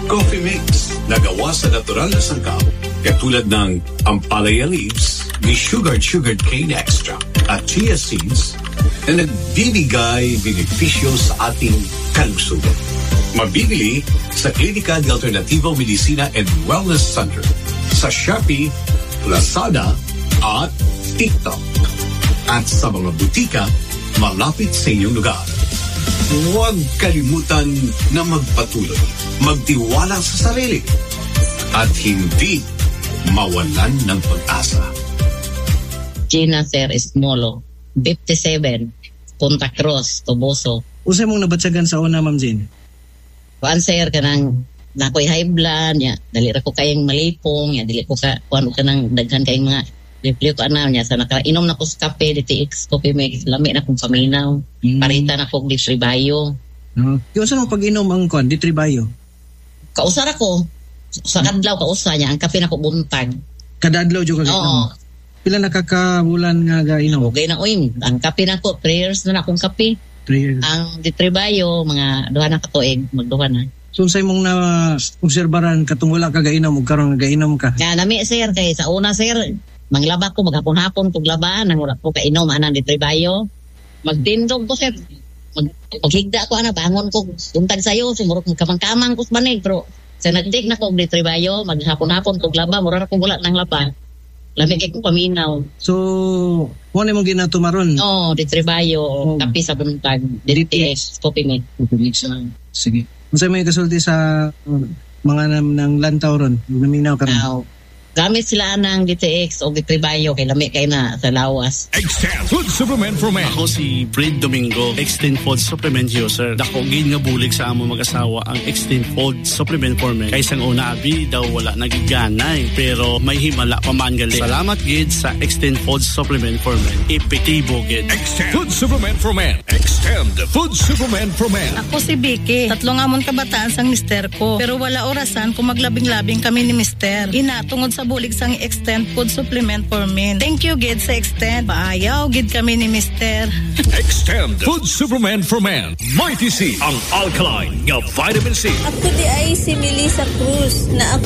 Coffee mix na gawa sa natural na sangkap katulad ng ampalaya leaves, ni sugared cane extract at chia seeds na nagbibigay benepisyo sa ating kalusugan. Mabibili sa Klinika de Alternativo Medicina and Wellness Center sa Shopee, Lazada at TikTok. At sa mga butika malapit sa inyong lugar. Huwag kalimutan na magpatuloy, magtiwala sa sarili, at hindi mawalan ng pag-asa. Gina Sir Esmolo, 57, Punta Cruz, Toboso. Usay mong nabatsagan sa una, Ma'am Jean? Kuan sir, kanang nakoy high blood, ya, dali ra ko kayong malipong, ya, dili ko ka, kuan ka nang daghan kayong mga liplip ko niya, sa nakainom na ko sa kape, DTX, coffee mix, lami na kong paminaw, parita na kong ditribayo. Kung saan mo pag-inom ang kuan, ditribayo? Kausar ako, sa kadlaw kausa niya, ang kape na ko buntag. Kada adlaw jud ka Oo. Pila nakakabulan nga gainom? Okay na, ang kape na ko, 3 years na akong kape. 3 years. Ang ditribayo, mga 2 na katuig, magduha na. So say mong na obserbaran katong wala ka gainom ug karon gainom ka. Nga nami sir, kay sa una sir, manglaba ko maghapon-hapon kog laba, nang wala ko kainom anang ditribayo. Magtindog ko sir. Maghigda ko ana, bangon ko buntag sayo, sumurot magkamang-kamang ko sa manig, pero sa nagdig na ko og ditribayo, maghapon-hapon kog laba, mura na kong wala nang laba. Lamig kay kong paminaw. So, wala mong ginatumaron? Oo, ditribayo, kape sa buntag, DTX, coffee mix. Sige. Unsa may kasulti sa mga ng lantaw ron? Naminaw ka ron? Gamit sila ng DTX o ditribayo kay lami kay na sa lawas. Extend Food Supplement for Men. Ako si Fred Domingo, Extend Food Supplement user. Dako gid nga bulig sa amo mag-asawa ang Extend Food Supplement for Men. Kaysang una abi daw wala nagiganay, pero may himala pa man gali. Salamat gid sa Extend Food Supplement for Men. Epektibo gid. Extend Food Supplement for Men. Extend Food Supplement for Men. Ako si Vicky. 3 amon kabataan sang mister ko. Pero wala orasan kung maglabing-labing kami ni mister. Tungod sa bulig sang Extend Food Supplement for Men. Thank you gid sa Extend. Paayaw gid kami ni mister. Extend Food Supplement for Men. Mighty C, ang alkaline nga vitamin C. Ako di ay si Melissa Cruz na ako